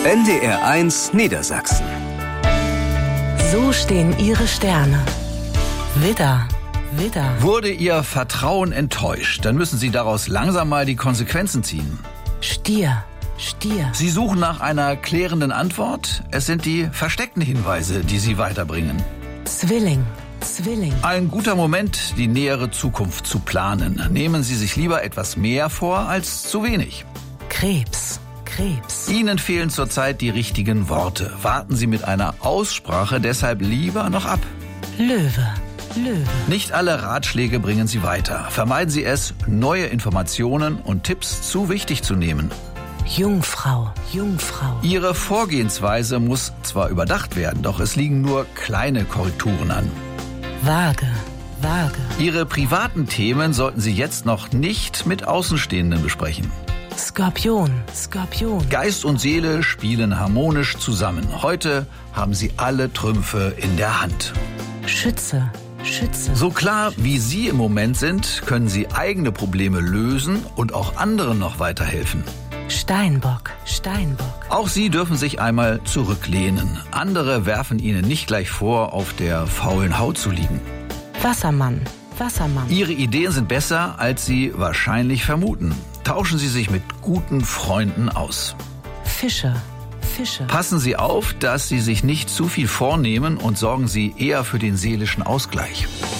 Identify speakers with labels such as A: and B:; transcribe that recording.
A: NDR1 Niedersachsen.
B: So stehen ihre Sterne. Widder, Widder.
C: Wurde Ihr Vertrauen enttäuscht, dann müssen Sie daraus langsam mal die Konsequenzen ziehen.
B: Stier, Stier.
C: Sie suchen nach einer klärenden Antwort. Es sind die versteckten Hinweise, die Sie weiterbringen.
B: Zwilling, Zwilling.
C: Ein guter Moment, die nähere Zukunft zu planen. Nehmen Sie sich lieber etwas mehr vor als zu wenig.
B: Krebs, Krebs.
C: Ihnen fehlen zurzeit die richtigen Worte. Warten Sie mit einer Aussprache deshalb lieber noch ab.
B: Löwe, Löwe.
C: Nicht alle Ratschläge bringen Sie weiter. Vermeiden Sie es, neue Informationen und Tipps zu wichtig zu nehmen.
B: Jungfrau, Jungfrau.
C: Ihre Vorgehensweise muss zwar überdacht werden, doch es liegen nur kleine Korrekturen an.
B: Waage, Waage.
C: Ihre privaten Themen sollten Sie jetzt noch nicht mit Außenstehenden besprechen.
B: Skorpion, Skorpion.
C: Geist und Seele spielen harmonisch zusammen. Heute haben Sie alle Trümpfe in der Hand.
B: Schütze, Schütze.
C: So klar wie Sie im Moment sind, können Sie eigene Probleme lösen und auch anderen noch weiterhelfen.
B: Steinbock, Steinbock.
C: Auch Sie dürfen sich einmal zurücklehnen. Andere werfen Ihnen nicht gleich vor, auf der faulen Haut zu liegen.
B: Wassermann, Wassermann.
C: Ihre Ideen sind besser, als Sie wahrscheinlich vermuten. Tauschen Sie sich mit guten Freunden aus.
B: Fische, Fische.
C: Passen Sie auf, dass Sie sich nicht zu viel vornehmen und sorgen Sie eher für den seelischen Ausgleich.